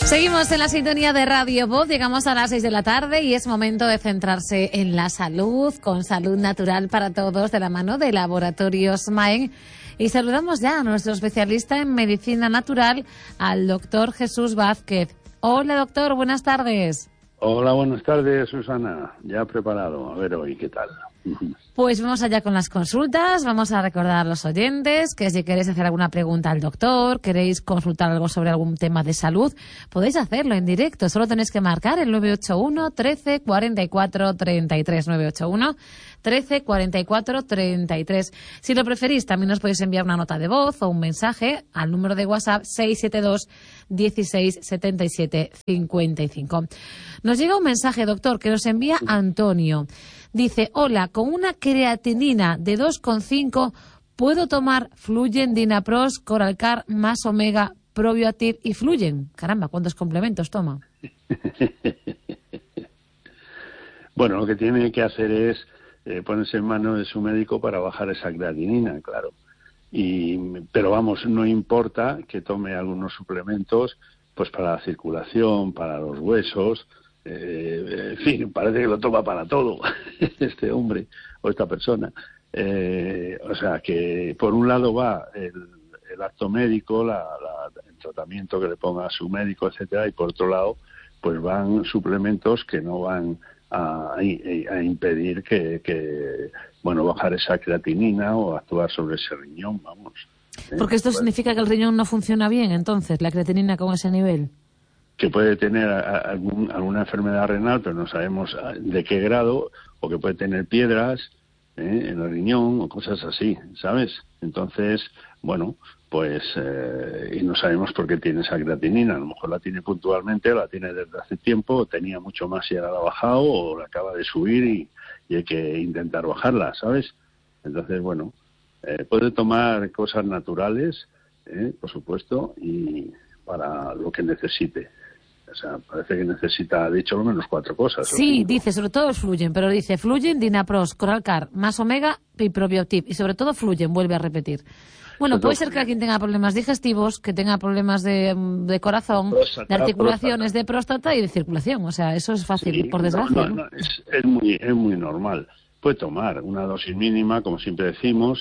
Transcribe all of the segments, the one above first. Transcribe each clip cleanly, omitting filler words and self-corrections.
Seguimos en la sintonía de Radio Voz, llegamos a las 6 de la tarde y es momento de centrarse en la salud, con salud natural para todos, de la mano de Laboratorios Maen. Y saludamos ya a nuestro especialista en medicina natural, al doctor Jesús Vázquez. Hola doctor, buenas tardes. Hola, buenas tardes, Susana. Ya preparado. A ver hoy, ¿qué tal? Pues vamos allá con las consultas. Vamos a recordar a los oyentes que si queréis hacer alguna pregunta al doctor, queréis consultar algo sobre algún tema de salud, podéis hacerlo en directo. Solo tenéis que marcar el 981 13 44 33. 981 13 44 33. Si lo preferís, también os podéis enviar una nota de voz o un mensaje al número de WhatsApp 672 16 77 55. Nos llega un mensaje, doctor, que nos envía Antonio. Dice, hola, con una creatinina de 2,5 ¿puedo tomar Fluyen, Dinapros, Coralcar, más Omega, Probioactive y Fluyen? Caramba, ¿cuántos complementos toma? Bueno, lo que tiene que hacer es ponerse en manos de su médico para bajar esa creatinina, claro. Pero vamos, no importa que tome algunos suplementos pues para la circulación, para los huesos. En fin, parece que lo toma para todo este hombre o esta persona. O sea, que por un lado va el acto médico, el tratamiento que le ponga a su médico, etcétera, y por otro lado, pues van suplementos que no van a impedir que bajar esa creatinina o actuar sobre ese riñón, vamos. Porque esto significa que el riñón no funciona bien, entonces, la creatinina con ese nivel. Que puede tener alguna enfermedad renal, pero no sabemos de qué grado, o que puede tener piedras en el riñón o cosas así, ¿sabes? Entonces, bueno, pues y no sabemos por qué tiene esa creatinina. A lo mejor la tiene puntualmente, la tiene desde hace tiempo, o tenía mucho más y ahora la ha bajado, o la acaba de subir y hay que intentar bajarla, ¿sabes? Entonces, bueno, puede tomar cosas naturales, por supuesto, y para lo que necesite. O sea, parece que necesita, de hecho, al menos 4 cosas. Sí, dice, sobre todo Fluyen, pero dice Fluyen, Dinapros, Coralcar, más Omega y Probioactive. Y sobre todo Fluyen, vuelve a repetir. Bueno, puede ser que alguien tenga problemas digestivos, que tenga problemas de corazón, de articulaciones, de próstata y de circulación. O sea, eso es fácil, sí, por desgracia. No, es muy normal. Puede tomar una dosis mínima, como siempre decimos,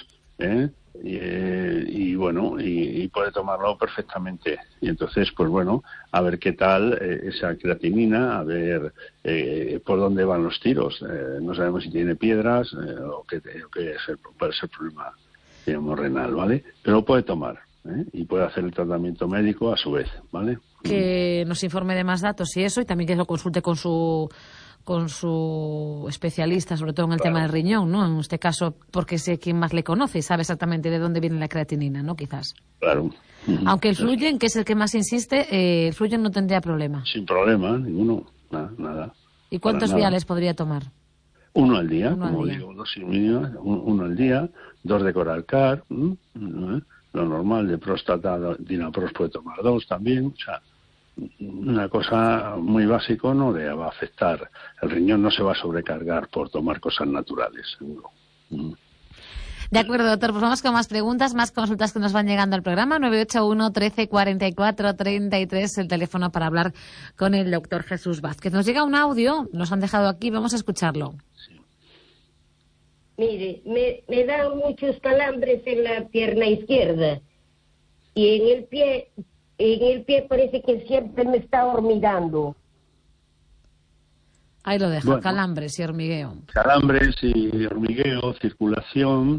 y puede tomarlo perfectamente. Y entonces, pues bueno, a ver qué tal esa creatinina, a ver por dónde van los tiros. No sabemos si tiene piedras o qué puede ser problema, digamos, renal, ¿vale? Pero lo puede tomar y puede hacer el tratamiento médico a su vez, ¿vale? Que nos informe de más datos y eso, y también que lo consulte con su especialista, sobre todo en el tema del riñón, ¿no? En este caso, porque sé quién más le conoce y sabe exactamente de dónde viene la creatinina, ¿no? Quizás. Claro. Aunque el Fluyen, que es el que más insiste, el Fluyen no tendría problema. Sin problema, ninguno, nada. ¿Y cuántos viales podría tomar? 1 al día, digo, dosis mínima, 1 al día, 2 de Coralcar, lo normal de próstata, Dinapros puede tomar 2 también, o sea, una cosa muy básica, no le va a afectar. El riñón no se va a sobrecargar por tomar cosas naturales, seguro. De acuerdo, doctor. Pues vamos con más preguntas, más consultas que nos van llegando al programa. 981 13 44 33, el teléfono para hablar con el doctor Jesús Vázquez. Nos llega un audio, nos han dejado aquí, vamos a escucharlo. Sí. Mire, me dan muchos calambres en la pierna izquierda y en el pie parece que siempre me está hormigando. Ahí lo deja, bueno, calambres y hormigueo. Calambres y hormigueo, circulación,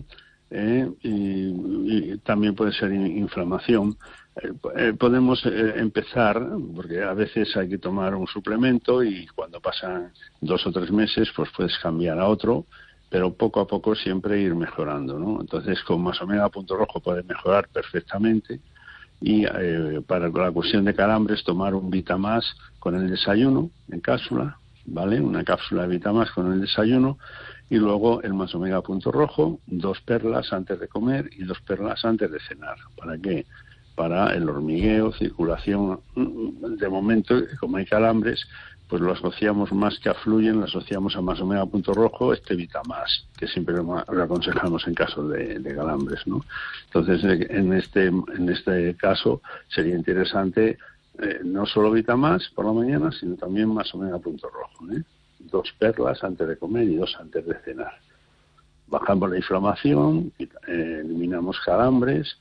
y también puede ser inflamación. Podemos empezar, porque a veces hay que tomar un suplemento y cuando pasan 2 o 3 meses, pues puedes cambiar a otro, pero poco a poco siempre ir mejorando, ¿no? Entonces, con más Omega Punto Rojo puede mejorar perfectamente. Y para la cuestión de calambres, tomar un Vitamás con el desayuno en cápsula, ¿vale? Una cápsula de Vitamás con el desayuno, y luego el más Omega Punto Rojo, 2 perlas antes de comer y 2 perlas antes de cenar. ¿Para qué? Para el hormigueo, circulación. De momento, como hay calambres, pues lo asociamos más que a Fluyen, lo asociamos a más Omega Punto Rojo, Vitamás, que siempre lo aconsejamos en casos de calambres, ¿no? Entonces, en este caso sería interesante no solo Vitamás por la mañana, sino también más omega punto rojo, 2 perlas antes de comer y 2 antes de cenar. Bajamos la inflamación, eliminamos calambres,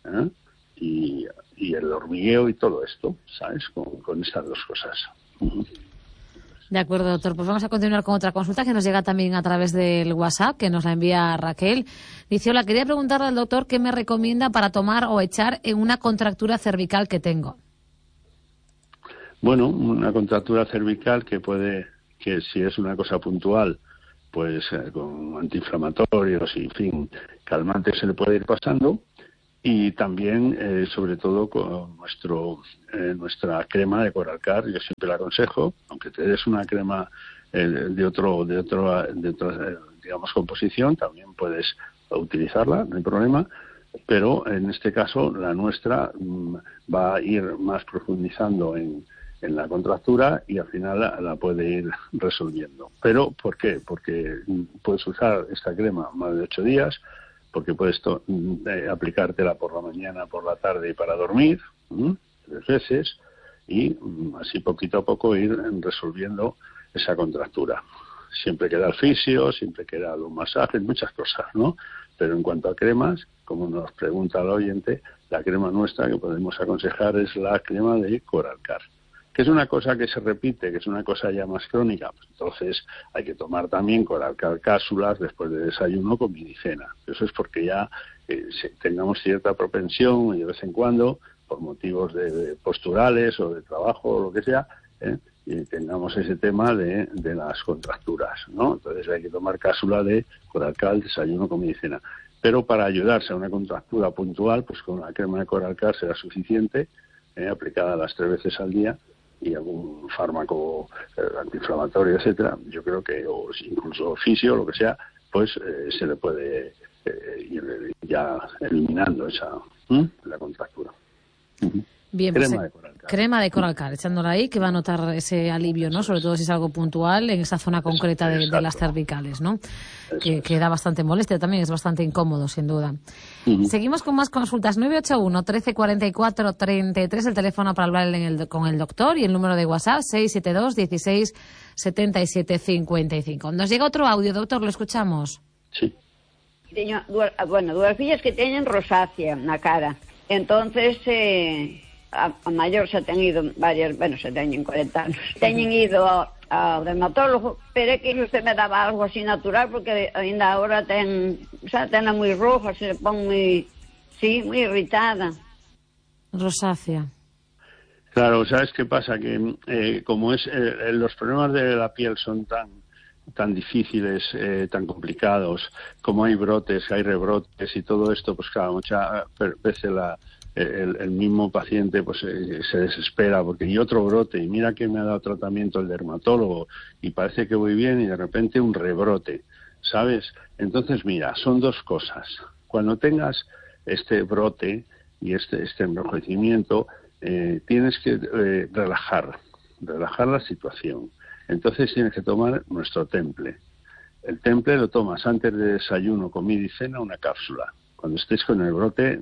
y el hormigueo y todo esto, ¿sabes? Con estas 2 cosas. De acuerdo, doctor. Pues vamos a continuar con otra consulta que nos llega también a través del WhatsApp, que nos la envía Raquel. Dice, hola, quería preguntarle al doctor qué me recomienda para tomar o echar en una contractura cervical que tengo. Bueno, una contractura cervical que si es una cosa puntual, pues con antiinflamatorios y, en fin, calmantes se le puede ir pasando. Y también, sobre todo, con nuestra crema de Coralcar, yo siempre la aconsejo, aunque te des una crema de otra, digamos, composición, también puedes utilizarla, no hay problema, pero en este caso la nuestra va a ir más profundizando en la contractura y al final la puede ir resolviendo. ¿Pero por qué? Porque puedes usar esta crema más de 8 días, porque puedes aplicártela por la mañana, por la tarde y para dormir, 3 veces, y así poquito a poco ir resolviendo esa contractura. Siempre queda el fisio, siempre queda los masajes, muchas cosas, ¿no? Pero en cuanto a cremas, como nos pregunta el oyente, la crema nuestra que podemos aconsejar es la crema de Coralcar, que es una cosa que se repite, que es una cosa ya más crónica. Pues entonces hay que tomar también Coralcar cápsulas después de desayuno con midicena. Eso es porque ya tengamos cierta propensión y de vez en cuando, por motivos de posturales o de trabajo o lo que sea, y tengamos ese tema de las contracturas, ¿no? Entonces hay que tomar cápsula de Coralcar al desayuno con midicena. Pero para ayudarse a una contractura puntual, pues con la crema de Coralcar será suficiente, aplicada las 3 veces al día, y algún fármaco antiinflamatorio, etcétera. Yo creo que, o incluso fisio, lo que sea, pues se le puede ir ya eliminando la contractura. Bien, crema pues, de Coralcar. Crema de Coralcar, echándola ahí, que va a notar ese alivio, ¿no? Sobre todo si es algo puntual en esa zona concreta de las cervicales, ¿no? Que da bastante molestia también, es bastante incómodo, sin duda. Seguimos con más consultas. 981 13 44 33, el teléfono para hablar con el doctor, y el número de WhatsApp 672 16 77 55. Nos llega otro audio, doctor, lo escuchamos. Sí. Teño, dúas fillas que teñen rosácea na cara. Entonces, a maior xa ten ido varias, xa teñen 40 anos. Teñen ido ao dermatólogo, pero é que usted me daba algo así natural, porque ainda agora tenla moi roja, se pon moi irritada. Rosácea. Claro, ¿sabes qué pasa? Que como los problemas de la piel son tan difíciles, tan complicados, como hay brotes, hay rebrotes y todo esto, pues claro, muchas veces el mismo paciente pues se desespera porque y otro brote, y mira que me ha dado tratamiento el dermatólogo y parece que voy bien y de repente un rebrote, ¿sabes? Entonces mira, son 2 cosas. Cuando tengas este brote y este enrojecimiento, tienes que relajar la situación. Entonces tienes que tomar nuestro temple. El temple lo tomas antes de desayuno, comida y cena, una cápsula, cuando estés con el brote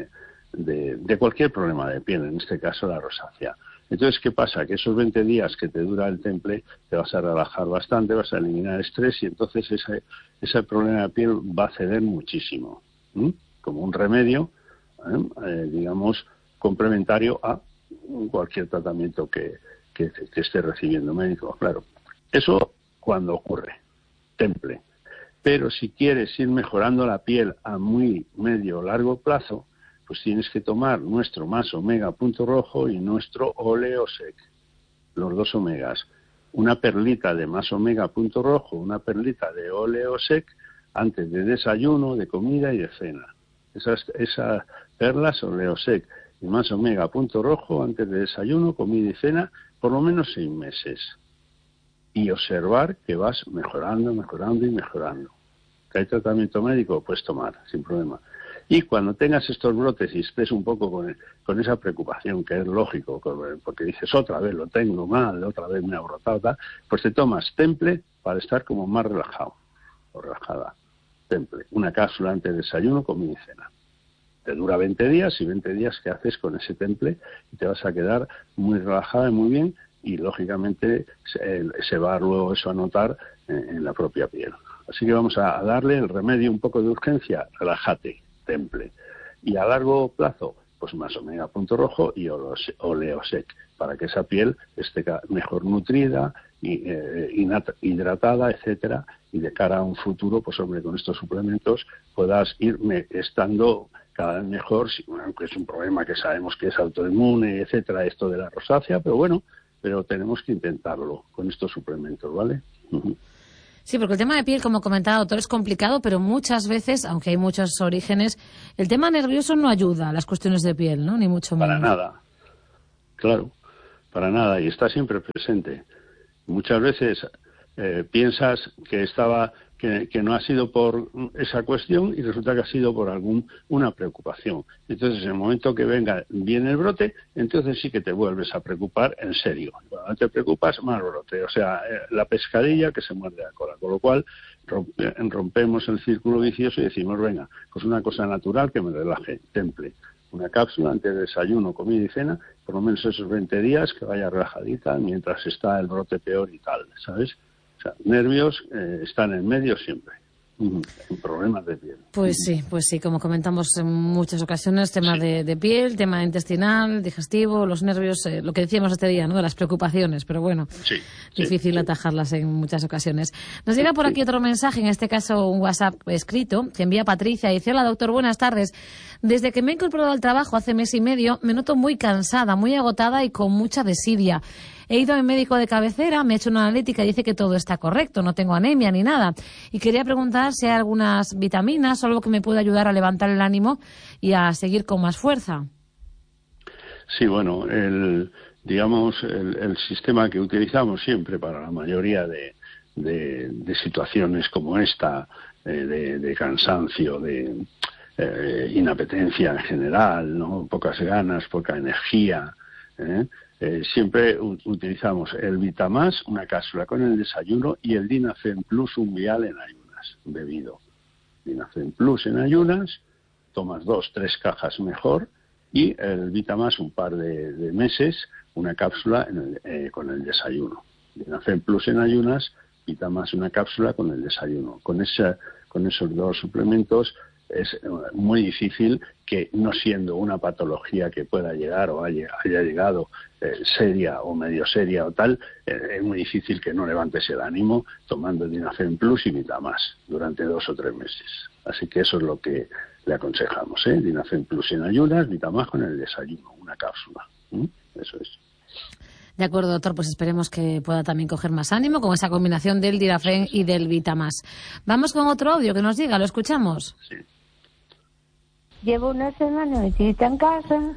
de cualquier problema de piel, en este caso la rosácea. Entonces, ¿qué pasa? Que esos 20 días que te dura el temple te vas a relajar bastante, vas a eliminar estrés y entonces ese problema de piel va a ceder muchísimo. Como un remedio, digamos, complementario a cualquier tratamiento que esté recibiendo médico, claro. Eso cuando ocurre, temple. Pero si quieres ir mejorando la piel a muy medio o largo plazo, pues tienes que tomar nuestro más omega punto rojo y nuestro oleosec, los 2 omegas. Una perlita de más omega punto rojo, una perlita de oleosec antes de desayuno, de comida y de cena. Esas perlas, oleosec y más omega punto rojo antes de desayuno, comida y cena, por lo menos 6 meses. Y observar que vas mejorando y mejorando. ¿Que hay tratamiento médico? Puedes tomar, sin problema. Y cuando tengas estos brotes y estés un poco con esa preocupación, que es lógico, porque dices, otra vez lo tengo mal, otra vez me ha brotado, pues te tomas temple para estar como más relajado o relajada. Temple, una cápsula antes de desayuno, comida y cena. te dura 20 días y 20 días que haces con ese temple y te vas a quedar muy relajada y muy bien y lógicamente se va luego eso a notar en la propia piel. Así que vamos a darle el remedio un poco de urgencia, relájate, temple. Y a largo plazo, pues más omega punto rojo y oleosec, para que esa piel esté mejor nutrida, hidratada, etcétera, y de cara a un futuro, pues hombre, con estos suplementos puedas ir estando cada vez mejor, aunque es un problema que sabemos que es autoinmune, etcétera, esto de la rosácea, pero bueno, pero tenemos que intentarlo con estos suplementos, ¿vale? Sí, porque el tema de piel, como comentaba el doctor, es complicado, pero muchas veces, aunque hay muchos orígenes, el tema nervioso no ayuda a las cuestiones de piel, ¿no? Ni mucho menos. Para nada, claro, para nada, y está siempre presente. Muchas veces piensas que no ha sido por esa cuestión y resulta que ha sido por una preocupación. Entonces, en el momento que viene el brote, entonces sí que te vuelves a preocupar en serio. Cuando te preocupas, más brote. O sea, la pescadilla que se muerde la cola. Con lo cual, rompemos el círculo vicioso y decimos, venga, pues una cosa natural que me relaje, temple. Una cápsula antes de desayuno, comida y cena, por lo menos esos 20 días, que vaya relajadita mientras está el brote peor y tal, ¿sabes? O sea, nervios están en medio siempre, en problemas de piel. Pues sí, como comentamos en muchas ocasiones, tema de piel, tema intestinal, digestivo, los nervios, lo que decíamos este día, ¿no? De las preocupaciones, pero bueno, difícil atajarlas en muchas ocasiones. Nos llega por aquí otro mensaje, en este caso un WhatsApp escrito, que envía Patricia, y dice: hola doctor, buenas tardes. Desde que me he incorporado al trabajo hace mes y medio, me noto muy cansada, muy agotada y con mucha desidia. He ido al médico de cabecera, me he hecho una analítica y dice que todo está correcto, no tengo anemia ni nada. Y quería preguntar si hay algunas vitaminas o algo que me pueda ayudar a levantar el ánimo y a seguir con más fuerza. Sí, bueno, el sistema que utilizamos siempre para la mayoría de situaciones como esta, de cansancio, de inapetencia en general, ¿no? Pocas ganas, poca energía, siempre utilizamos el Vitamás, una cápsula con el desayuno, y el Dinafem Plus, un vial en ayunas, bebido. Dinafem Plus en ayunas, tomas 2-3 cajas mejor, y el Vitamás un par de meses, una cápsula con el desayuno. Dinafem Plus en ayunas, Vitamás una cápsula con el desayuno. Con esos dos suplementos es muy difícil que, no siendo una patología que pueda llegar o haya llegado seria o medio seria o tal, es muy difícil que no levantes el ánimo tomando Dinafem Plus y Vitamás durante 2 o 3 meses. Así que eso es lo que le aconsejamos, Dinafem Plus en ayunas, Vitamás con el desayuno, una cápsula. Eso es. De acuerdo, doctor, pues esperemos que pueda también coger más ánimo con esa combinación del Dinafem y del Vitamás. Vamos con otro audio que nos diga, ¿lo escuchamos? Sí. Llevo una semana metida en casa,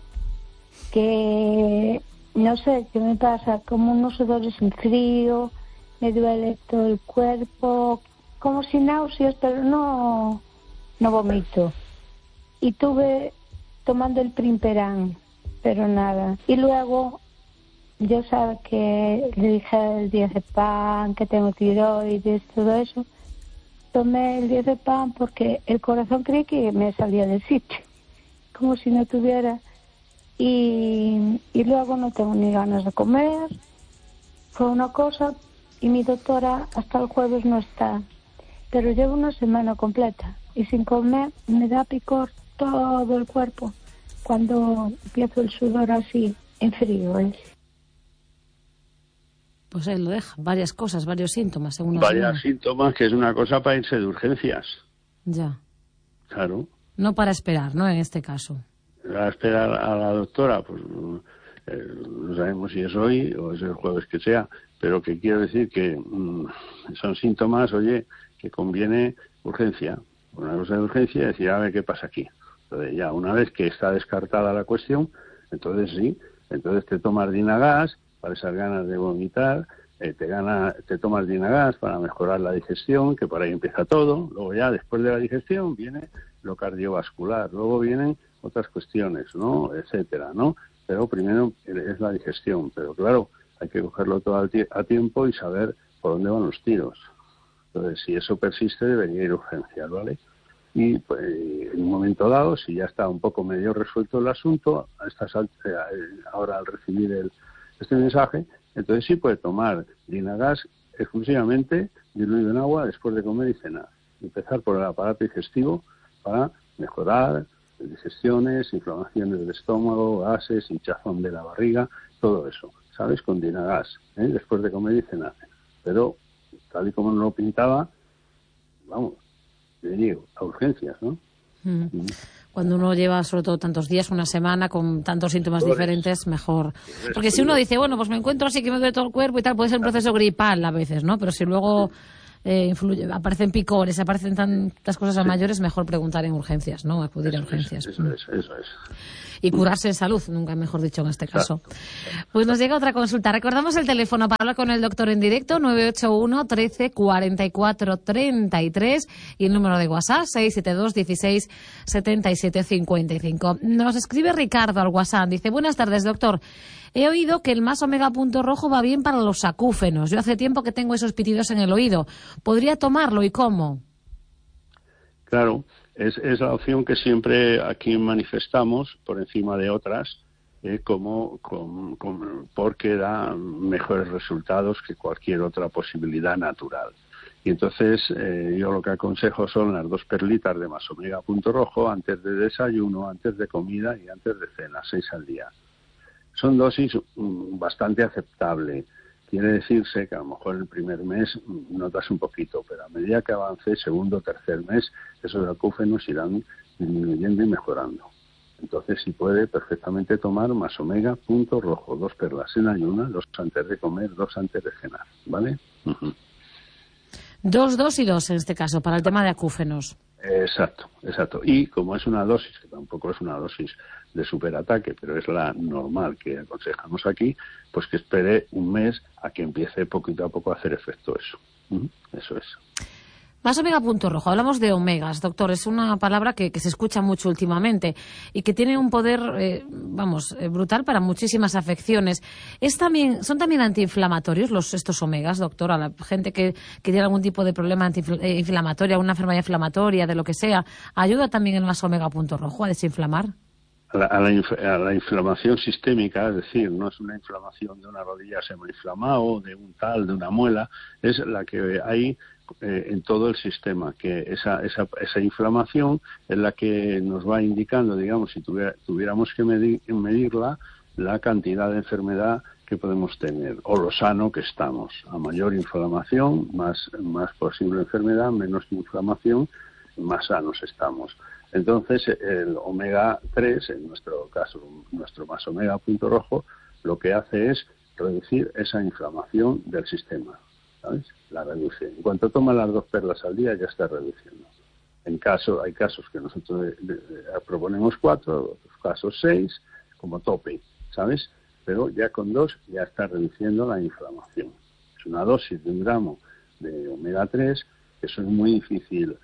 que no sé qué me pasa, como unos sudores en frío, me duele todo el cuerpo, como sin náuseas, pero no vomito. Y tuve tomando el Primperan, pero nada. Y luego, yo sabe que le dije el diazepam, que tengo tiroides, todo eso. Tomé el diazepam porque el corazón creí que me salía del sitio, como si no tuviera. Y luego no tengo ni ganas de comer. Fue una cosa, y mi doctora hasta el jueves no está. Pero llevo una semana completa y sin comer me da picor todo el cuerpo cuando empiezo el sudor así, en frío. Pues ahí lo deja, varias cosas, varios síntomas, según Varios síntomas, que es una cosa para irse de urgencias. Ya. Claro. No para esperar, ¿no? En este caso. A esperar a la doctora, pues no sabemos si es hoy o es el jueves que sea, pero que quiero decir que son síntomas, oye, que conviene urgencia. Una cosa de urgencia y decir, a ver qué pasa aquí. Entonces ya, una vez que está descartada la cuestión, entonces sí, entonces te tomas Dinagas para esas ganas de vomitar, te tomas Dinagas para mejorar la digestión, que por ahí empieza todo. Luego ya, después de la digestión, viene lo cardiovascular, luego vienen otras cuestiones, ¿no? Etcétera, ¿no? Pero primero es la digestión, pero claro, hay que cogerlo todo a tiempo y saber por dónde van los tiros. Entonces, si eso persiste, debería ir urgencias, ¿vale? Y pues, en un momento dado, si ya está un poco medio resuelto el asunto, ahora al recibir este mensaje, entonces sí puede tomar Dinagas exclusivamente diluido en agua después de comer y cenar. Empezar por el aparato digestivo para mejorar digestiones, inflamaciones del estómago, gases, hinchazón de la barriga, todo eso, ¿sabes? Con Dinagas, después de comer y cenar. Pero, tal y como nos lo pintaba, vamos, le digo, a urgencias, ¿no? Cuando uno lleva sobre todo tantos días, una semana, con tantos síntomas diferentes, mejor. Porque si uno dice, bueno, pues me encuentro así que me duele todo el cuerpo y tal, puede ser un proceso gripal a veces, ¿no? Pero si luego aparecen picores, aparecen tantas cosas a mayores, mejor preguntar en urgencias, ¿no? Acudir a urgencias. Eso es. Y curarse en salud, nunca mejor dicho en este caso. Pues nos llega otra consulta. Recordamos el teléfono para hablar con el doctor en directo, 981 13 44 33, y el número de WhatsApp, 672 16 77 55. Nos escribe Ricardo al WhatsApp, dice, buenas tardes, doctor. He oído que el más omega punto rojo va bien para los acúfenos. Yo hace tiempo que tengo esos pitidos en el oído. ¿Podría tomarlo y cómo? Claro, es la opción que siempre aquí manifestamos por encima de otras, porque da mejores resultados que cualquier otra posibilidad natural. Y entonces yo lo que aconsejo son las 2 perlitas de más omega punto rojo antes de desayuno, antes de comida y antes de cena, 6 al día. Son dosis bastante aceptable. Quiere decirse que a lo mejor el primer mes notas un poquito, pero a medida que avance, segundo o tercer mes, esos acúfenos irán disminuyendo y mejorando. Entonces, si puede perfectamente tomar más omega punto rojo, 2 perlas en ayuna, 2 antes de comer, 2 antes de cenar, ¿vale? 2 y 2 en este caso, para el tema de acúfenos. Exacto. Y como es una dosis, que tampoco es una dosis de superataque, pero es la normal que aconsejamos aquí, pues que espere un mes a que empiece poquito a poco a hacer efecto eso. Eso es. Más omega punto rojo. Hablamos de omegas, doctor. Es una palabra que se escucha mucho últimamente y que tiene un poder, brutal para muchísimas afecciones. ¿Son también antiinflamatorios estos omegas, doctor? A la gente que tiene algún tipo de problema inflamatorio, alguna enfermedad inflamatoria, de lo que sea, ¿ayuda también el más omega punto rojo a desinflamar? A la inflamación sistémica, es decir, no es una inflamación de una rodilla se me ha inflamado, de un tal, de una muela, es la que hay en todo el sistema, que esa inflamación es la que nos va indicando, digamos, si tuviéramos que medirla, la cantidad de enfermedad que podemos tener, o lo sano que estamos. A mayor inflamación, más posible enfermedad, menos inflamación, más sanos estamos. Entonces, el omega 3, en nuestro caso, nuestro más omega punto rojo, lo que hace es reducir esa inflamación del sistema, ¿sabes? La reduce. En cuanto toma las 2 perlas al día, ya está reduciendo. Hay casos que nosotros proponemos 4, otros casos 6, como tope, ¿sabes? Pero ya con 2 ya está reduciendo la inflamación. Es una dosis de 1 gramo de omega 3, que eso es muy difícil,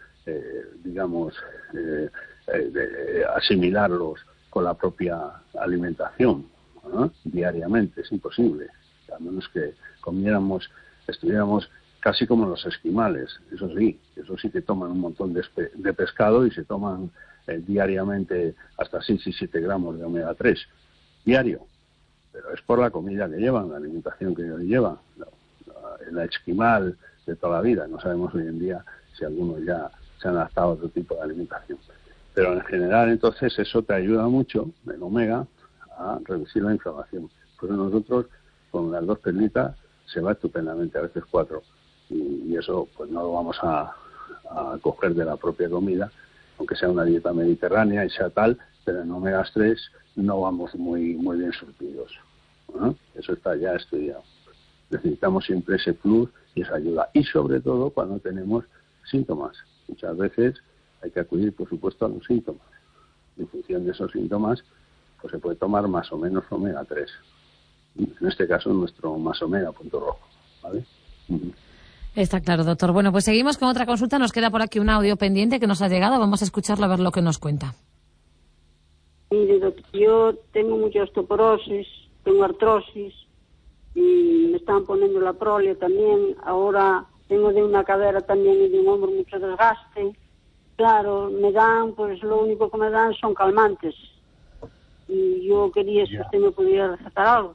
asimilarlos con la propia alimentación, ¿no? Diariamente, es imposible. A menos que estuviéramos casi como los esquimales. Eso sí que toman un montón de pescado y se toman diariamente hasta 6 y 7 gramos de omega 3 diario. Pero es por la comida que llevan, la alimentación que llevan. La esquimal de toda la vida. No sabemos hoy en día si algunos ya se han adaptado a otro tipo de alimentación. Pero en general, entonces, eso te ayuda mucho, el omega, a reducir la inflamación. Por eso nosotros, con las 2 perlitas, se va estupendamente, a veces 4. Y eso, pues no lo vamos a coger de la propia comida, aunque sea una dieta mediterránea y sea tal, pero en omegas 3 no vamos muy bien surtidos, ¿no? Eso está ya estudiado. Necesitamos siempre ese plus y esa ayuda. Y sobre todo cuando tenemos síntomas. Muchas veces hay que acudir, por supuesto, a los síntomas. En función de esos síntomas, pues se puede tomar más o menos omega 3. En este caso, nuestro más omega punto rojo, ¿vale? Está claro, doctor. Bueno, pues seguimos con otra consulta. Nos queda por aquí un audio pendiente que nos ha llegado. Vamos a escucharlo a ver lo que nos cuenta. Mire, doctor, yo tengo mucha osteoporosis, tengo artrosis y me están poniendo la prole también. Ahora tengo de una cadera también y de un hombro mucho desgaste claro, me dan, pues lo único que me dan son calmantes. Y yo quería si usted me pudiera recetar algo.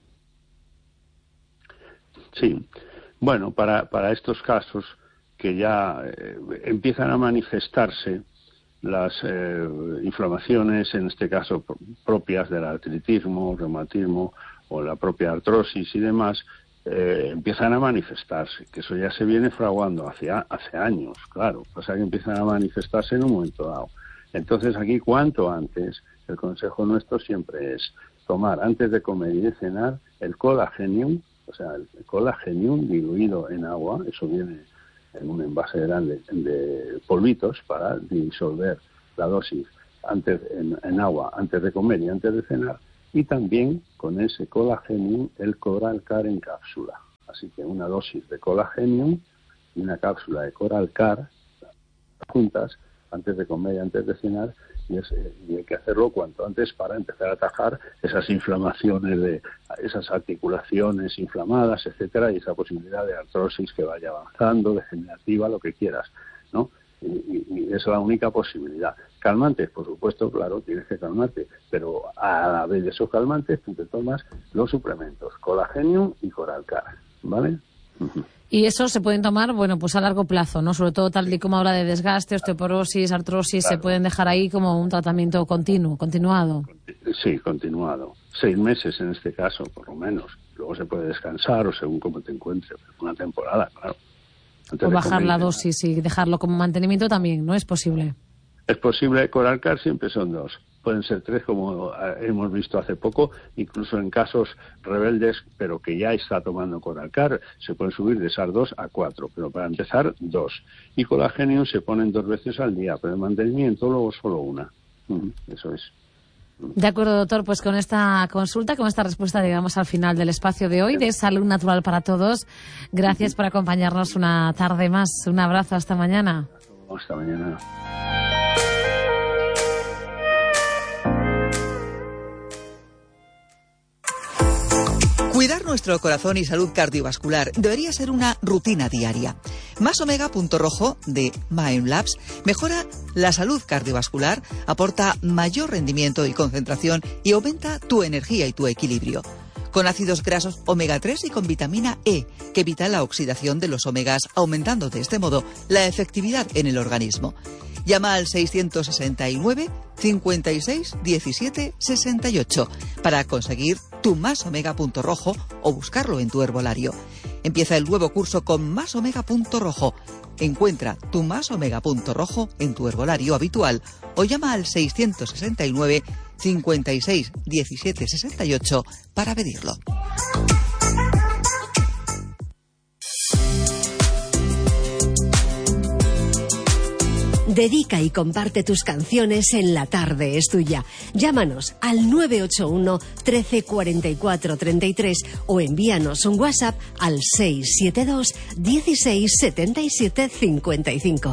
Sí, bueno, para estos casos que ya empiezan a manifestarse las inflamaciones, en este caso propias del artritismo, reumatismo o la propia artrosis y demás, empiezan a manifestarse, que eso ya se viene fraguando hace años, claro, o sea que empiezan a manifestarse en un momento dado. Entonces aquí cuanto antes, el consejo nuestro siempre es tomar antes de comer y de cenar el Colagenium, o sea, el Colagenium diluido en agua, eso viene en un envase grande de polvitos para disolver la dosis en agua antes de comer y antes de cenar, y también con ese Colagenium el Coralcar en cápsula. Así que una dosis de Colagenium y una cápsula de Coralcar juntas antes de comer y antes de cenar, y hay que hacerlo cuanto antes para empezar a atajar esas inflamaciones de esas articulaciones inflamadas, etcétera, y esa posibilidad de artrosis que vaya avanzando, degenerativa, lo que quieras, ¿no? Y es la única posibilidad. Calmantes, por supuesto, claro, tienes que calmarte, pero a la vez de esos calmantes tú te tomas los suplementos Colagenium y Coralcar, ¿vale? Y eso se pueden tomar, bueno, pues a largo plazo, ¿no? Sobre todo tal y como habla de desgaste, osteoporosis, artrosis, claro. Se pueden dejar ahí como un tratamiento continuado. Sí, continuado. 6 meses en este caso, por lo menos. Luego se puede descansar o según cómo te encuentres. Una temporada, claro. O bajar la dosis y dejarlo como mantenimiento también, ¿no? Es posible. Es posible. Coralcar siempre son 2. Pueden ser 3, como hemos visto hace poco, incluso en casos rebeldes, pero que ya está tomando Coralcar, se pueden subir de esas 2 a 4, pero para empezar 2. Y Colagenium se ponen 2 veces al día, pero el mantenimiento luego solo una. Eso es. De acuerdo, doctor, pues con esta consulta, con esta respuesta llegamos al final del espacio de hoy de Salud Natural para Todos. Gracias por acompañarnos una tarde más. Un abrazo, hasta mañana. Hasta mañana. Cuidar nuestro corazón y salud cardiovascular debería ser una rutina diaria. Más Omega.rojo de Mindlabs mejora la salud cardiovascular, aporta mayor rendimiento y concentración y aumenta tu energía y tu equilibrio. Con ácidos grasos omega 3 y con vitamina E, que evita la oxidación de los omegas, aumentando de este modo la efectividad en el organismo. Llama al 669 56 17 68 para conseguir tu Más Omega.rojo o buscarlo en tu herbolario. Empieza el nuevo curso con Más Omega.rojo. Encuentra tu Más Omega.rojo en tu herbolario habitual o llama al 669 56 17 68 para pedirlo. Dedica y comparte tus canciones en La Tarde es Tuya. Llámanos al 981 13 44 33 o envíanos un WhatsApp al 672 16 77 55.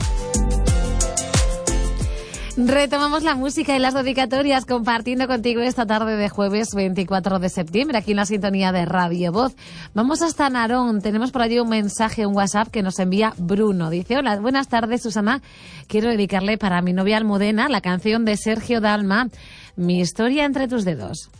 Retomamos la música y las dedicatorias compartiendo contigo esta tarde de jueves 24 de septiembre aquí en la sintonía de Radio Voz. Vamos hasta Narón. Tenemos por allí un mensaje, un WhatsApp que nos envía Bruno. Dice: hola, buenas tardes, Susana. Quiero dedicarle para mi novia Almudena la canción de Sergio Dalma, Mi historia entre tus dedos.